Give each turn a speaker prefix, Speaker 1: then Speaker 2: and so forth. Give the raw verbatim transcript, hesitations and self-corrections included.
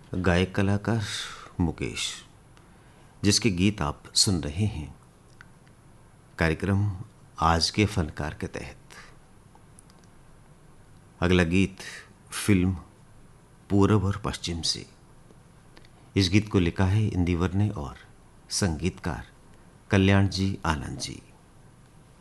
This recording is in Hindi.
Speaker 1: गायक कलाकार मुकेश, जिसके गीत आप सुन रहे हैं कार्यक्रम आज के फनकार के तहत। अगला गीत फिल्म पूरब और पश्चिम से। इस गीत को लिखा है इंदिवर ने और संगीतकार कल्याण जी आनंद जी।